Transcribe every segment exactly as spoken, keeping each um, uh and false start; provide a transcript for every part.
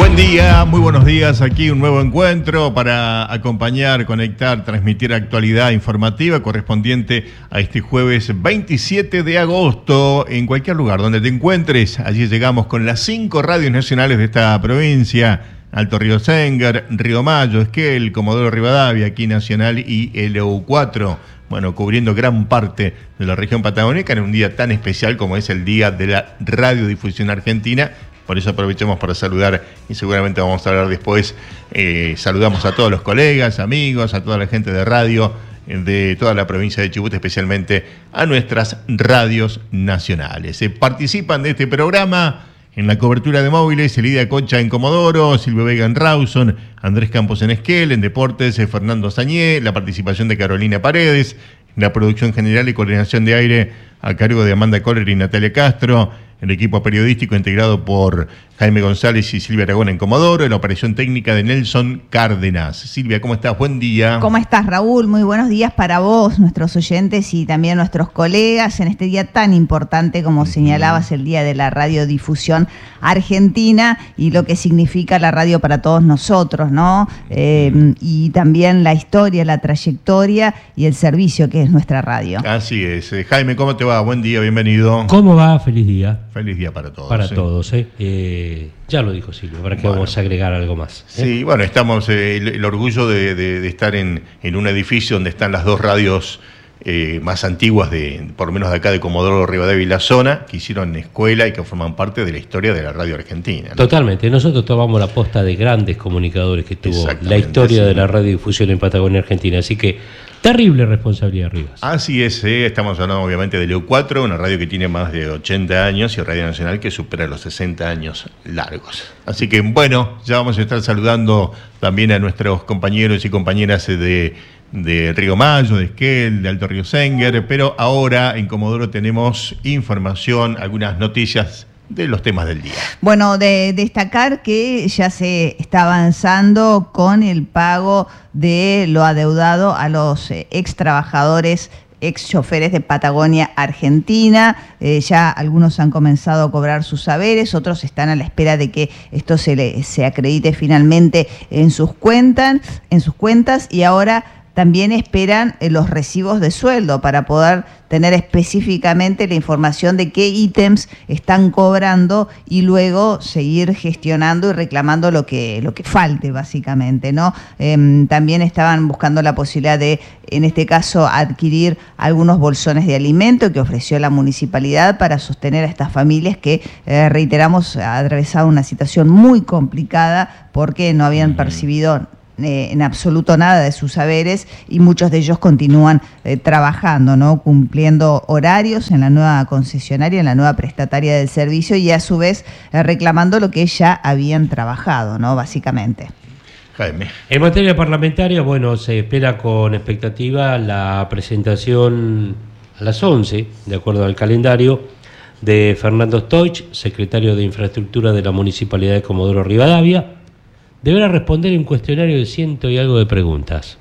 Buen día, muy buenos días. Aquí un nuevo encuentro para acompañar, conectar, transmitir actualidad informativa correspondiente a este jueves veintisiete de agosto. En cualquier lugar donde te encuentres, allí llegamos con las cinco radios nacionales de esta provincia: Alto Río Sengar, Río Mayo, Esquel, Comodoro Rivadavia, aquí Nacional y L U cuatro. Bueno, cubriendo gran parte de la región patagónica en un día tan especial como es el Día de la Radiodifusión Argentina. Por eso aprovechamos para saludar y seguramente vamos a hablar después. Eh, saludamos a todos los colegas, amigos, a toda la gente de radio de toda la provincia de Chubut, especialmente a nuestras radios nacionales. Eh, participan de este programa en la cobertura de móviles Elidia Concha en Comodoro, Silvio Vega en Rawson, Andrés Campos en Esquel, en Deportes eh, Fernando Sañé, la participación de Carolina Paredes, la producción general y coordinación de aire a cargo de Amanda Kohler y Natalia Castro, el equipo periodístico integrado por Jaime González y Silvia Aragón en Comodoro, la operación técnica de Nelson Cárdenas. Silvia, ¿cómo estás? Buen día. ¿Cómo estás, Raúl? Muy buenos días para vos, nuestros oyentes y también nuestros colegas en este día tan importante como señalabas, el Día de la Radiodifusión Argentina y lo que significa la radio para todos nosotros, ¿no? Eh, y también la historia, la trayectoria y el servicio que es nuestra radio. Así es. Jaime, ¿cómo te va? Buen día, bienvenido. ¿Cómo va? Feliz día. Feliz día para todos. Para ¿sí? todos, ¿eh? eh ya lo dijo Silvio, ¿para qué bueno. vamos a agregar algo más? ¿eh? Sí, bueno, estamos, eh, el, el orgullo de, de, de estar en, en un edificio donde están las dos radios eh, más antiguas, de por lo menos de acá de Comodoro Rivadavia y la zona, que hicieron escuela y que forman parte de la historia de la radio argentina, ¿no? Totalmente, nosotros tomamos la posta de grandes comunicadores que tuvo la historia sí. de la radiodifusión en Patagonia Argentina, así que terrible responsabilidad, Rivas. Así es, eh, estamos hablando obviamente de L U cuatro, una radio que tiene más de ochenta años y Radio Nacional que supera los sesenta años largos. Así que bueno, ya vamos a estar saludando también a nuestros compañeros y compañeras de, de Río Mayo, de Esquel, de Alto Río Sengar, pero ahora en Comodoro tenemos información, algunas noticias de los temas del día. Bueno, de destacar que ya se está avanzando con el pago de lo adeudado a los eh, ex trabajadores, ex choferes de Patagonia Argentina. Eh, ya algunos han comenzado a cobrar sus saberes, otros están a la espera de que esto se, le, se acredite finalmente en sus cuentas, en sus cuentas y ahora también esperan eh, los recibos de sueldo para poder tener específicamente la información de qué ítems están cobrando y luego seguir gestionando y reclamando lo que, lo que falte, básicamente, ¿no? Eh, también estaban buscando la posibilidad de, en este caso, adquirir algunos bolsones de alimento que ofreció la municipalidad para sostener a estas familias que, eh, reiteramos, atravesaban una situación muy complicada porque no habían percibido Eh, en absoluto nada de sus saberes y muchos de ellos continúan eh, trabajando, ¿no? Cumpliendo horarios en la nueva concesionaria, en la nueva prestataria del servicio y a su vez eh, reclamando lo que ya habían trabajado, ¿no? Básicamente. Jaime. En materia parlamentaria, bueno, se espera con expectativa la presentación a las once, de acuerdo al calendario, de Fernando Stoich, secretario de Infraestructura de la Municipalidad de Comodoro Rivadavia. Deberá responder un cuestionario de ciento y algo de preguntas.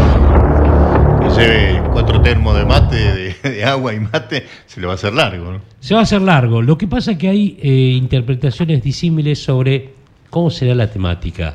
Que lleve cuatro termos de mate, de, de agua y mate, se le va a hacer largo, ¿no? Se va a hacer largo. Lo que pasa es que hay eh, interpretaciones disímiles sobre cómo será la temática.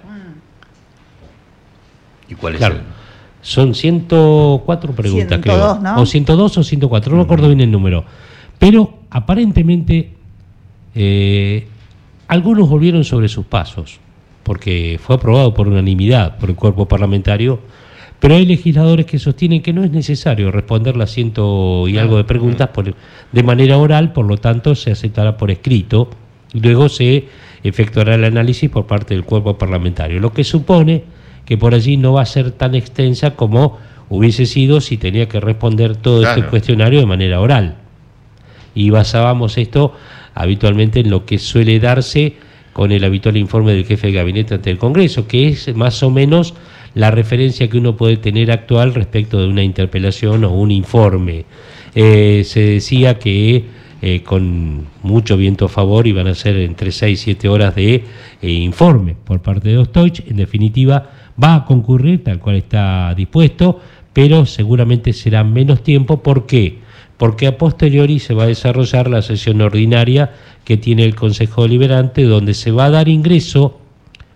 ¿Y cuál es? Claro, el? son ciento cuatro preguntas, ciento dos, creo. ¿no? O ciento dos o ciento cuatro, no me acuerdo bien el número. Pero aparentemente eh, algunos volvieron sobre sus pasos, porque fue aprobado por unanimidad por el cuerpo parlamentario, pero hay legisladores que sostienen que no es necesario responder las ciento y algo de preguntas por, de manera oral, por lo tanto se aceptará por escrito y luego se efectuará el análisis por parte del cuerpo parlamentario, lo que supone que por allí no va a ser tan extensa como hubiese sido si tenía que responder todo claro. este cuestionario de manera oral. Y basábamos esto habitualmente en lo que suele darse con el habitual informe del jefe de gabinete ante el Congreso, que es más o menos la referencia que uno puede tener actual respecto de una interpelación o un informe. Eh, se decía que eh, con mucho viento a favor iban a ser entre seis y siete horas de eh, informe por parte de Stoich. En definitiva, va a concurrir tal cual está dispuesto, pero seguramente será menos tiempo. ¿Por qué? Porque a posteriori se va a desarrollar la sesión ordinaria que tiene el Consejo Deliberante, donde se va a dar ingreso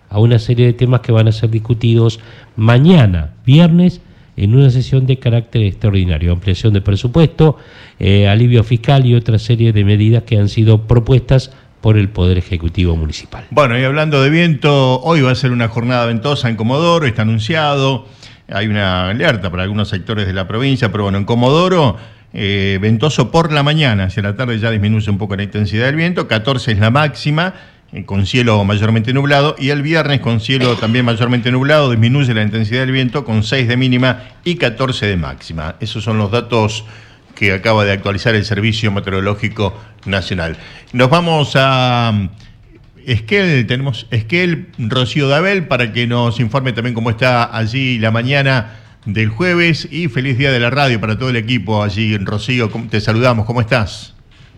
a una serie de temas que van a ser discutidos mañana, viernes, en una sesión de carácter extraordinario, ampliación de presupuesto, eh, alivio fiscal y otra serie de medidas que han sido propuestas por el Poder Ejecutivo Municipal. Bueno, y hablando de viento, hoy va a ser una jornada ventosa en Comodoro, está anunciado, hay una alerta para algunos sectores de la provincia, pero bueno, en Comodoro, eh, ventoso por la mañana, hacia la tarde ya disminuye un poco la intensidad del viento, catorce es la máxima, eh, con cielo mayormente nublado, y el viernes con cielo también mayormente nublado, disminuye la intensidad del viento con seis de mínima y catorce de máxima. Esos son los datos que acaba de actualizar el Servicio Meteorológico Nacional. Nos vamos a Esquel, tenemos Esquel, Rocío Dabel, para que nos informe también cómo está allí la mañana del jueves, y feliz día de la radio para todo el equipo allí en Rocío. Te saludamos, ¿cómo estás?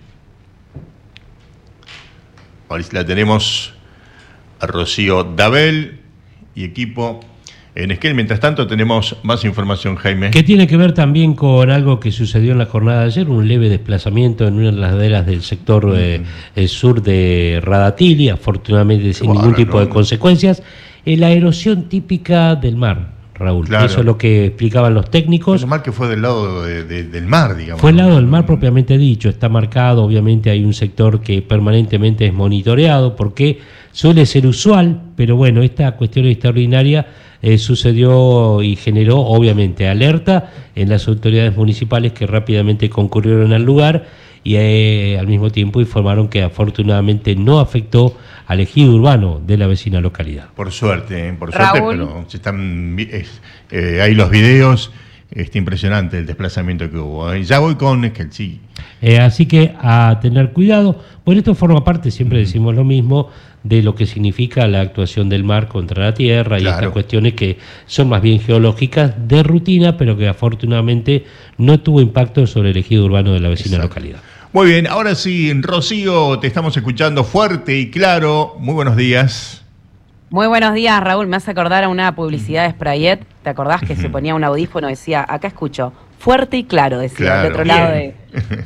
Ahora la tenemos a Rocío Dabel y equipo en Esquel. Mientras tanto tenemos más información, Jaime. Que tiene que ver también con algo que sucedió en la jornada de ayer, un leve desplazamiento en una de las laderas del sector mm. eh, el sur de Radatili, afortunadamente sin bueno, ningún tipo no, de consecuencias. Eh, la erosión típica del mar, Raúl. Claro. Eso es lo que explicaban los técnicos. Lo mal que fue del lado de, de, del mar, digamos. Fue del lado del mar propiamente dicho, está marcado, obviamente hay un sector que permanentemente es monitoreado, porque suele ser usual, pero bueno, esta cuestión extraordinaria Eh, sucedió y generó obviamente alerta en las autoridades municipales, que rápidamente concurrieron al lugar y eh, al mismo tiempo informaron que afortunadamente no afectó al ejido urbano de la vecina localidad. Por suerte, por suerte, Raúl. Pero se están es, eh, ahí los videos, este impresionante el desplazamiento que hubo. Ya voy con Esquel, sí. Eh, así que a tener cuidado. Bueno, esto forma parte, siempre decimos lo mismo, de lo que significa la actuación del mar contra la tierra, claro, y estas cuestiones que son más bien geológicas de rutina, pero que afortunadamente no tuvo impacto sobre el ejido urbano de la vecina Exacto. localidad. Muy bien, ahora sí, Rocío, te estamos escuchando fuerte y claro. Muy buenos días. Muy buenos días, Raúl. Me hace acordar a una publicidad de Sprayet. ¿Te acordás que se ponía un audífono y decía, acá escucho, fuerte y claro, decía, claro, del otro bien. Lado de...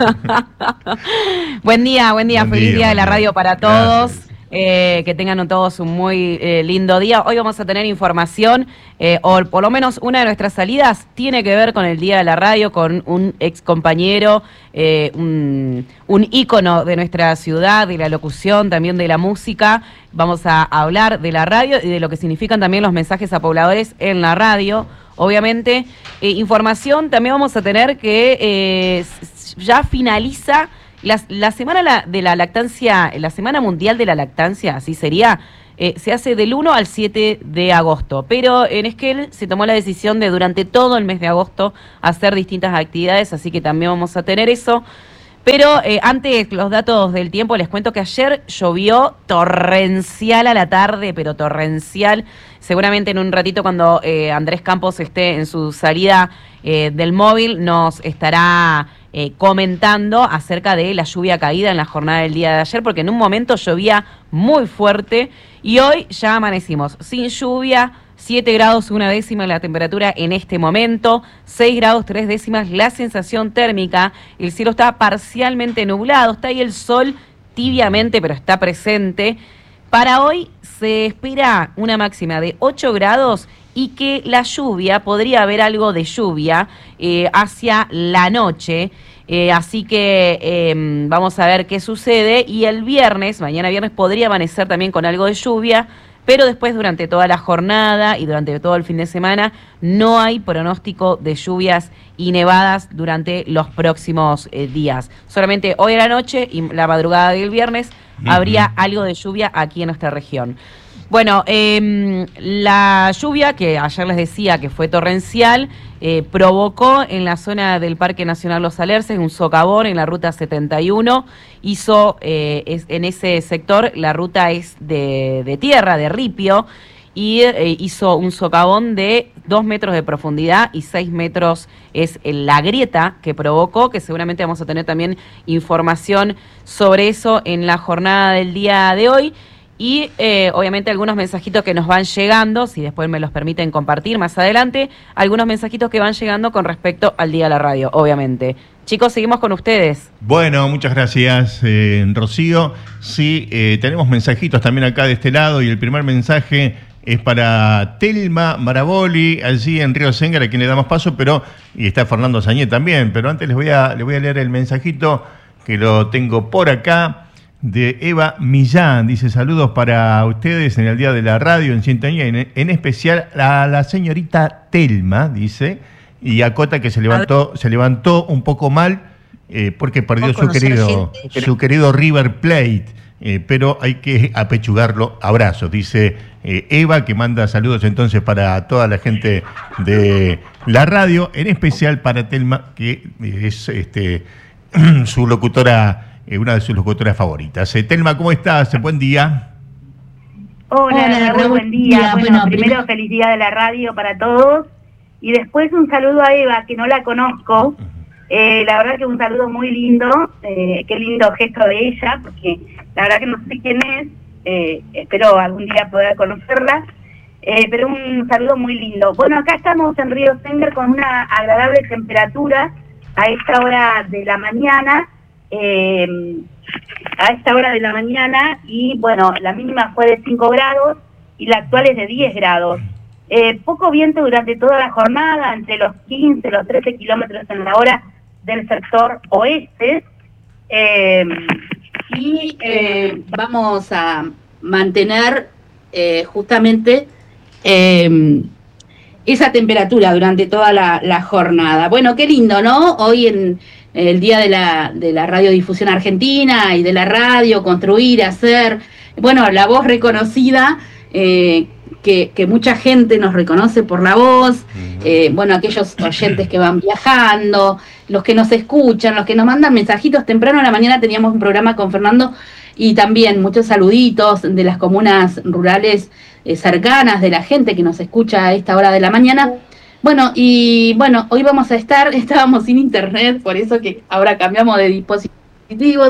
Buen día, buen día, buen feliz día, día de la radio para todos. Gracias. Eh, que tengan todos un muy eh, lindo día. Hoy vamos a tener información, eh, o por lo menos una de nuestras salidas tiene que ver con el Día de la Radio, con un ex compañero, eh, un, un ícono de nuestra ciudad, de la locución, también de la música. Vamos a hablar de la radio y de lo que significan también los mensajes a pobladores en la radio. Obviamente, eh, información también vamos a tener que eh, ya finaliza La, la semana la, de la lactancia, la Semana Mundial de la Lactancia, así sería, eh, se hace del uno al siete de agosto. Pero en Esquel se tomó la decisión de durante todo el mes de agosto hacer distintas actividades, así que también vamos a tener eso. Pero eh, antes, los datos del tiempo, les cuento que ayer llovió torrencial a la tarde, pero torrencial. Seguramente en un ratito, cuando eh, Andrés Campos esté en su salida eh, del móvil, nos estará Eh, comentando acerca de la lluvia caída en la jornada del día de ayer, porque en un momento llovía muy fuerte y hoy ya amanecimos sin lluvia, siete grados una décima la temperatura en este momento, seis grados tres décimas la sensación térmica, el cielo está parcialmente nublado, está ahí el sol tibiamente, pero está presente. Para hoy se espera una máxima de ocho grados y que la lluvia, podría haber algo de lluvia eh, hacia la noche, eh, así que eh, vamos a ver qué sucede. Y el viernes, mañana viernes, podría amanecer también con algo de lluvia, pero después durante toda la jornada y durante todo el fin de semana no hay pronóstico de lluvias y nevadas durante los próximos eh, días. Solamente hoy a la noche y la madrugada del viernes uh-huh. habría algo de lluvia aquí en nuestra región. Bueno, eh, la lluvia, que ayer les decía que fue torrencial, eh, provocó en la zona del Parque Nacional Los Alerces un socavón en la ruta setenta y uno. Hizo eh, es, en ese sector, la ruta es de, de tierra, de ripio, y eh, hizo un socavón de dos metros de profundidad y seis metros es la grieta que provocó, que seguramente vamos a tener también información sobre eso en la jornada del día de hoy. y eh, obviamente algunos mensajitos que nos van llegando, si después me los permiten compartir más adelante, algunos mensajitos que van llegando con respecto al Día de la Radio, obviamente. Chicos, seguimos con ustedes. Bueno, muchas gracias, eh, Rocío. Sí, eh, tenemos mensajitos también acá de este lado, y el primer mensaje es para Telma Maraboli, allí en Río Sengar, a quien le damos paso, pero y está Fernando Sañé también, pero antes les voy a, les voy a leer el mensajito que lo tengo por acá, de Eva Millán. Dice: saludos para ustedes en el Día de la Radio en Sintonía, en, en especial a la señorita Telma, dice, y acota que se levantó, se levantó un poco mal eh, porque perdió su querido, su querido River Plate, eh, pero hay que apechugarlo. Abrazos, dice eh, Eva, que manda saludos entonces para toda la gente de la radio, en especial para Telma, que es este su locutora, eh, una de sus locutoras favoritas. Eh, Telma, ¿cómo estás? Buen día. Hola, Hola Raúl, buen día. día. Bueno, bueno, primero primero feliz día de la radio para todos, y después un saludo a Eva, que no la conozco. Eh, la verdad que un saludo muy lindo, eh, qué lindo gesto de ella, porque la verdad que no sé quién es, eh, espero algún día poder conocerla, eh, pero un saludo muy lindo. Bueno, acá estamos en Río Sengar con una agradable temperatura a esta hora de la mañana, eh, a esta hora de la mañana, y bueno, la mínima fue de cinco grados y la actual es de diez grados. Eh, poco viento durante toda la jornada, entre los quince y los trece kilómetros en la hora del sector oeste, eh, y eh, vamos a mantener eh, justamente eh, esa temperatura durante toda la, la jornada. Bueno, qué lindo, ¿no? Hoy en el Día de la, de la Radiodifusión Argentina y de la radio, construir, hacer, bueno, la voz reconocida, eh, Que, que mucha gente nos reconoce por la voz, eh, bueno, aquellos oyentes que van viajando, los que nos escuchan, los que nos mandan mensajitos. Temprano en la mañana teníamos un programa con Fernando y también muchos saluditos de las comunas rurales eh, cercanas, de la gente que nos escucha a esta hora de la mañana. Bueno, y bueno, hoy vamos a estar, estábamos sin internet, por eso que ahora cambiamos de dispositivos.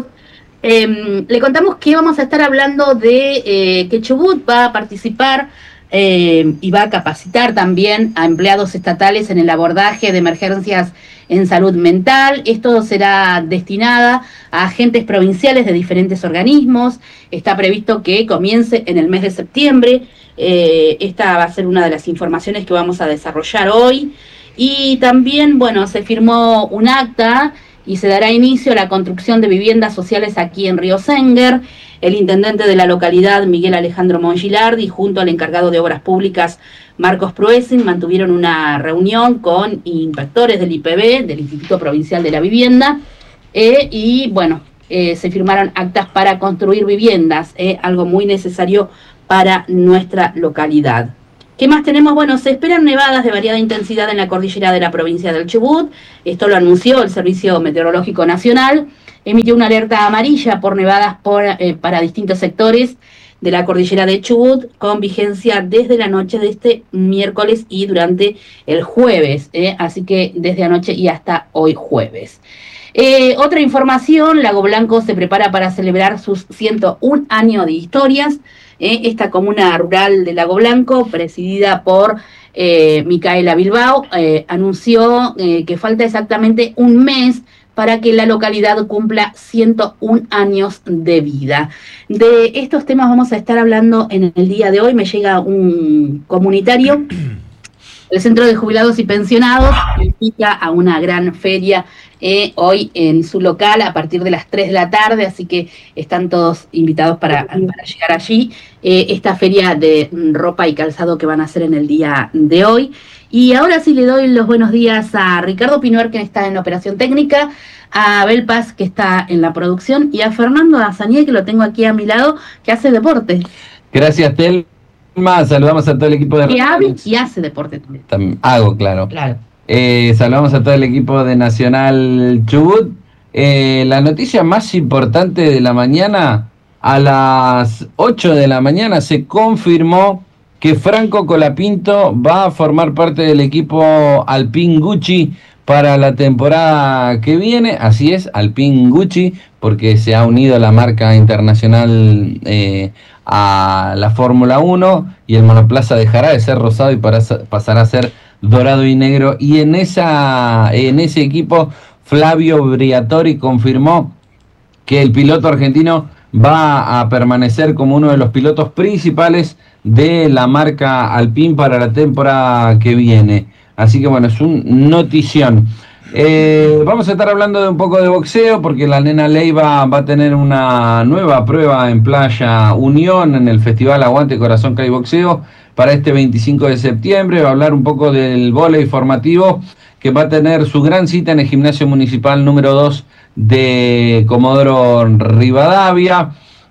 Eh, le contamos que vamos a estar hablando de eh, que Chubut va a participar Eh, y va a capacitar también a empleados estatales en el abordaje de emergencias en salud mental. Esto será destinada a agentes provinciales de diferentes organismos. Está previsto que comience en el mes de septiembre. Eh, esta va a ser una de las informaciones que vamos a desarrollar hoy. Y también, bueno, se firmó un acta y se dará inicio a la construcción de viviendas sociales aquí en Río Sengar. El intendente de la localidad, Miguel Alejandro Mongilardi, junto al encargado de Obras Públicas, Marcos Proesin, mantuvieron una reunión con inspectores del I P B, del Instituto Provincial de la Vivienda, eh, y bueno, eh, se firmaron actas para construir viviendas, eh, algo muy necesario para nuestra localidad. ¿Qué más tenemos? Bueno, se esperan nevadas de variada intensidad en la cordillera de la provincia del Chubut. Esto lo anunció el Servicio Meteorológico Nacional. Emitió una alerta amarilla por nevadas por, eh, para distintos sectores de la cordillera de Chubut, con vigencia desde la noche de este miércoles y durante el jueves, eh, así que desde anoche y hasta hoy jueves. Eh, otra información, Lago Blanco se prepara para celebrar sus ciento un años de historias. Eh, esta comuna rural de Lago Blanco, presidida por eh, Micaela Bilbao, eh, anunció eh, que falta exactamente un mes para que la localidad cumpla ciento un años de vida. De estos temas vamos a estar hablando en el día de hoy. Me llega un comunitario. El Centro de Jubilados y Pensionados invita a una gran feria eh, hoy en su local a partir de las tres de la tarde, así que están todos invitados para, para llegar allí. Eh, esta feria de ropa y calzado que van a hacer en el día de hoy. Y ahora sí le doy los buenos días a Ricardo Pinuer, que está en la operación técnica, a Abel Paz, que está en la producción, y a Fernando Azañé, que lo tengo aquí a mi lado, que hace deporte. Gracias, Telma. Saludamos a todo el equipo de... Que habla y hace deporte también. También hago, claro. Claro. Eh, saludamos a todo el equipo de Nacional Chubut. Eh, la noticia más importante de la mañana, a las ocho de la mañana se confirmó que Franco Colapinto va a formar parte del equipo Alpine Gucci para la temporada que viene. Así es, Alpine Gucci, porque se ha unido la marca internacional eh, a la Fórmula uno, y el monoplaza dejará de ser rosado y pasará a ser dorado y negro. Y en, esa, en ese equipo, Flavio Briatore confirmó que el piloto argentino va a permanecer como uno de los pilotos principales de la marca Alpine para la temporada que viene. Así que bueno, es un notición. Eh, vamos a estar hablando de un poco de boxeo, porque la nena Leiva va a tener una nueva prueba en Playa Unión en el Festival Aguante Corazón Kai Boxeo para este veinticinco de septiembre. Va a hablar un poco del vóley formativo, que va a tener su gran cita en el Gimnasio Municipal número dos de Comodoro Rivadavia.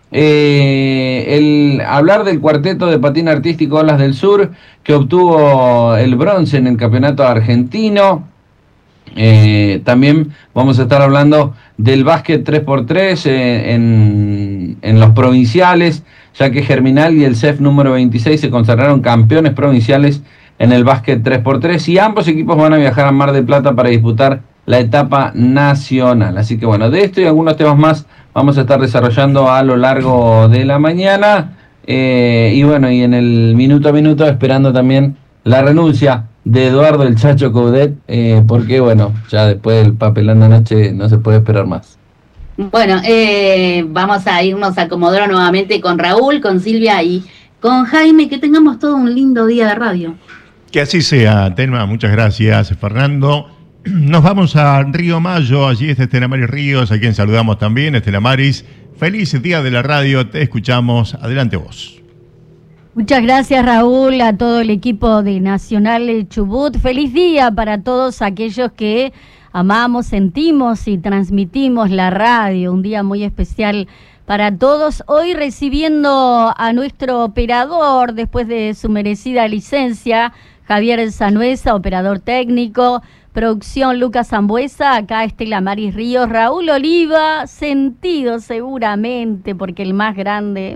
Eh, el hablar del cuarteto de patín artístico Olas del Sur, que obtuvo el bronce en el campeonato argentino. Eh, también vamos a estar hablando del básquet tres por tres eh, en, en los provinciales, ya que Germinal y el C E F número veintiséis se consagraron campeones provinciales en el básquet tres por tres, y ambos equipos van a viajar a Mar del Plata para disputar la etapa nacional. Así que bueno, de esto y algunos temas más vamos a estar desarrollando a lo largo de la mañana, eh, y bueno, y en el minuto a minuto esperando también la renuncia de Eduardo el Chacho Coudet, eh, porque bueno, ya después del papelón de anoche no se puede esperar más. Bueno, eh, vamos a irnos a Comodoro nuevamente con Raúl, con Silvia y con Jaime. Que tengamos todo un lindo día de radio. Que así sea, Telma. Muchas gracias, Fernando. Nos vamos a Río Mayo. Allí está Estela Maris Ríos, a quien saludamos también. Estela Maris, feliz día de la radio. Te escuchamos. Adelante vos. Muchas gracias, Raúl, a todo el equipo de Nacional Chubut. Feliz día para todos aquellos que amamos, sentimos y transmitimos la radio. Un día muy especial para todos. Hoy recibiendo a nuestro operador, después de su merecida licencia, Javier Sanuesa, operador técnico. Producción Lucas Zambuesa, acá Estela Maris Ríos, Raúl Oliva, sentido seguramente, porque el más grande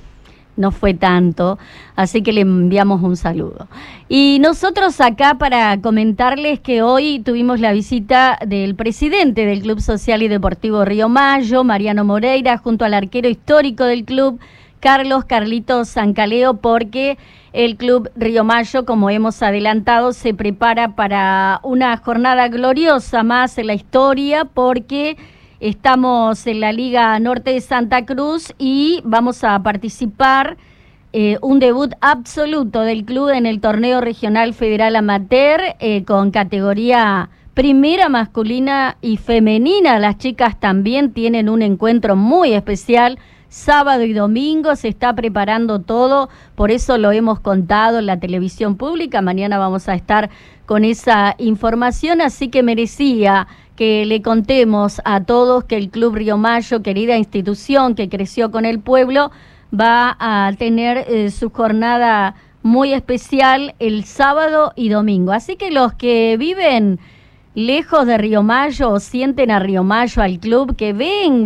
no fue tanto, así que le enviamos un saludo. Y nosotros acá para comentarles que hoy tuvimos la visita del presidente del Club Social y Deportivo Río Mayo, Mariano Moreira, junto al arquero histórico del club, Carlos Carlitos Zancaleo, porque el Club Río Mayo, como hemos adelantado, se prepara para una jornada gloriosa más en la historia, porque estamos en la Liga Norte de Santa Cruz y vamos a participar eh, un debut absoluto del club en el torneo regional federal amateur eh, con categoría primera masculina y femenina. Las chicas también tienen un encuentro muy especial. Sábado y domingo se está preparando todo, por eso lo hemos contado en la televisión pública. Mañana vamos a estar con esa información, así que merecía que le contemos a todos que el Club Río Mayo, querida institución que creció con el pueblo, va a tener eh, su jornada muy especial el sábado y domingo. Así que los que viven lejos de Río Mayo o sienten a Río Mayo, al club, que vengan.